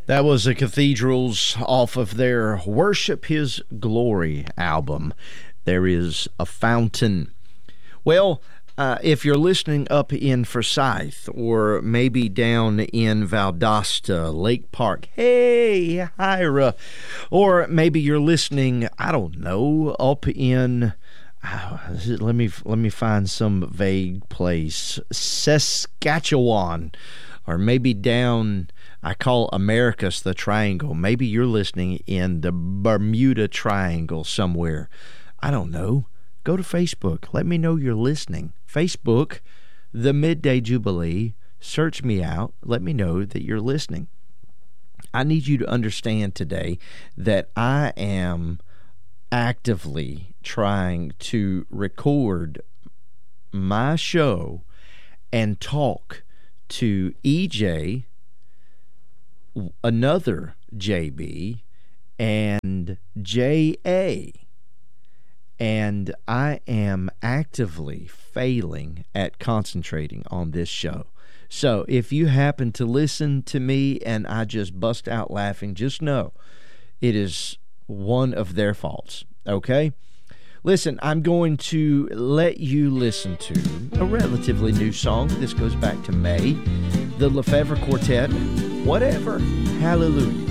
That was the Cathedrals off of their Worship His Glory album. There is a fountain. Well, if you're listening up in Forsyth or maybe down in Valdosta, Lake Park, hey, Hira, or maybe you're listening, I don't know, up in, let me find some vague place, Saskatchewan, or maybe down, I call Americus the Triangle. Maybe you're listening in the Bermuda Triangle somewhere. I don't know. Go to Facebook. Let me know you're listening. Facebook, The Midday Jubilee. Search me out. Let me know that you're listening. I need you to understand today that I am actively trying to record my show and talk to EJ, another JB, and JA. And I am actively failing at concentrating on this show. So if you happen to listen to me and I just bust out laughing, just know it is one of their faults, okay? Listen, I'm going to let you listen to a relatively new song. This goes back to May. The Lefevre Quartet, Whatever, Hallelujah.